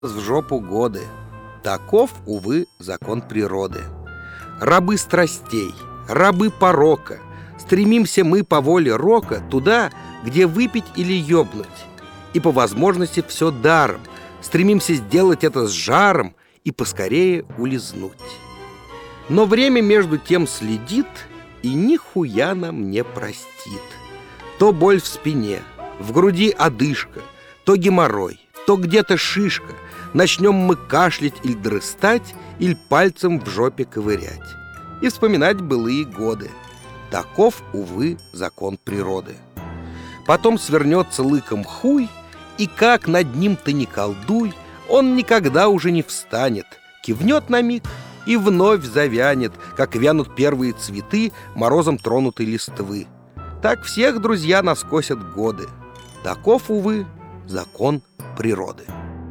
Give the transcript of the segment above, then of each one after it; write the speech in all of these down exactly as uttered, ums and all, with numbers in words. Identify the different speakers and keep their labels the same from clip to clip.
Speaker 1: В жопу годы. Таков, увы, закон природы. Рабы страстей, рабы порока. Стремимся мы по воле рока туда, где выпить или ёбнуть. И по возможности все даром. Стремимся сделать это с жаром и поскорее улизнуть. Но время между тем следит и нихуя нам не простит. То боль в спине, в груди одышка, то геморрой, то где-то шишка. Начнем мы кашлять или дрыстать, или пальцем в жопе ковырять. И вспоминать былые годы. Таков, увы, закон природы. Потом свернется лыком хуй, и как над ним ты не колдуй, он никогда уже не встанет, кивнет на миг и вновь завянет, как вянут первые цветы морозом тронутой листвы. Так всех, друзья, нас косят годы. Таков, увы, закон природы.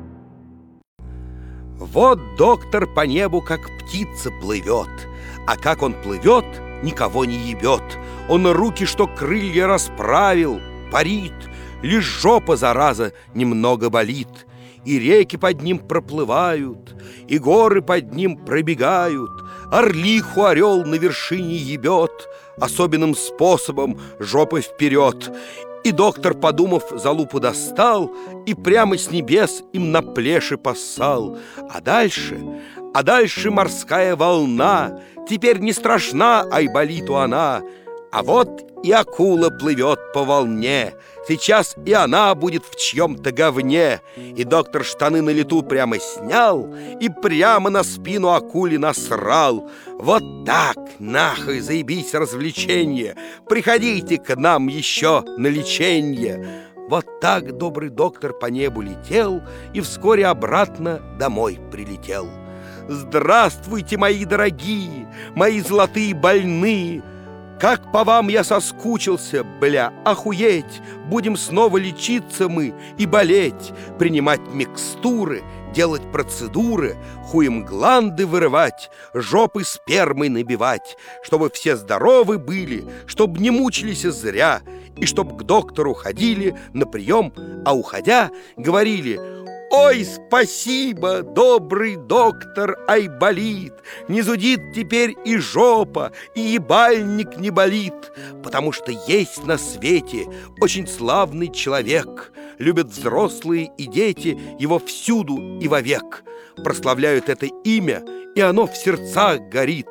Speaker 1: Вот доктор по небу, как птица, плывет, а как он плывет, никого не ебет. Он руки, что крылья расправил, парит, лишь жопа, зараза, немного болит. И реки под ним проплывают, и горы под ним пробегают. Орлиху орел на вершине ебет, особенным способом жопой вперед. И доктор, подумав, за лупу достал и прямо с небес им на плеши поссал. А дальше, а дальше морская волна теперь не страшна Айболиту она. А вот и акула плывет по волне, сейчас и она будет в чьем-то говне. И доктор штаны на лету прямо снял и прямо на спину акуле насрал. Вот так, нахуй, заебись развлечение, приходите к нам еще на леченье. Вот так добрый доктор по небу летел и вскоре обратно домой прилетел. Здравствуйте, мои дорогие, мои золотые больные! Как по вам я соскучился, бля, охуеть! Будем снова лечиться мы и болеть, принимать микстуры, делать процедуры, хуем гланды вырывать, жопы спермой набивать, чтобы все здоровы были, чтобы не мучились зря, и чтоб к доктору ходили на прием, а уходя говорили: «Ой, спасибо, добрый доктор Айболит! Не зудит теперь и жопа, и ебальник не болит, потому что есть на свете очень славный человек. Любят взрослые и дети его всюду и вовек. Прославляют это имя, и оно в сердцах горит.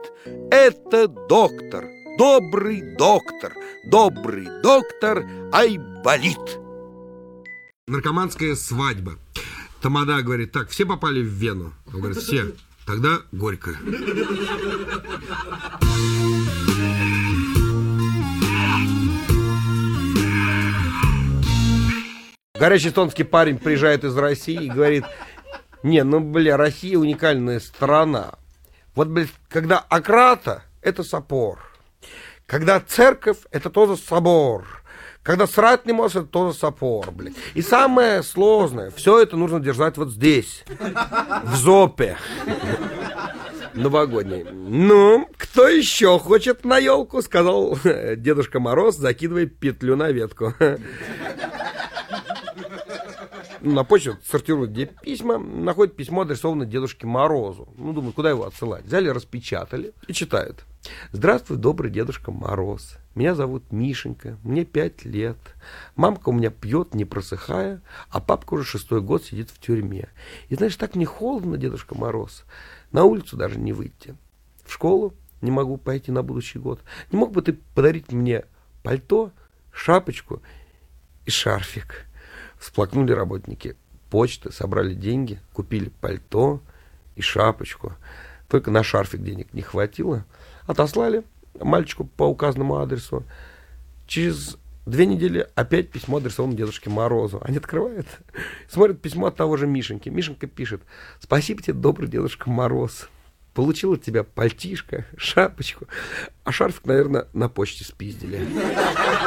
Speaker 1: Это доктор, добрый доктор, добрый доктор Айболит».
Speaker 2: Наркоманская свадьба. Тамада говорит: так, все попали в Вену? Он говорит: все. Тогда горько.
Speaker 1: Горячий эстонский парень приезжает из России и говорит: не, ну, бля, Россия уникальная страна. Вот, блядь, когда Акрата — это собор. Когда церковь — это тоже собор. Когда срать не можешь, это тоже собор, блядь. И самое сложное, все это нужно держать вот здесь, в жопе. Новогодний. Ну, кто еще хочет на елку? Сказал Дедушка Мороз, закидывая петлю на ветку. На почту сортируют где письма, находят письмо, адресованное Дедушке Морозу. Ну, думаю, куда его отсылать? Взяли, распечатали и читают. Здравствуй, добрый Дедушка Мороз. Меня зовут Мишенька, мне пять лет. Мамка у меня пьет, не просыхая, а папка уже шестой год сидит в тюрьме. И знаешь, так мне холодно, Дедушка Мороз. На улицу даже не выйти. В школу не могу пойти на будущий год. Не мог бы ты подарить мне пальто, шапочку и шарфик? Всплакнули работники почты, собрали деньги, купили пальто и шапочку. Только на шарфик денег не хватило. Отослали мальчику по указанному адресу. Через две недели опять письмо адресовано Дедушке Морозу. Они открывают, смотрят письмо от того же Мишеньки. Мишенька пишет: спасибо тебе, добрый Дедушка Мороз. Получил от тебя пальтишко, шапочку, а шарфик, наверное, на почте спиздили.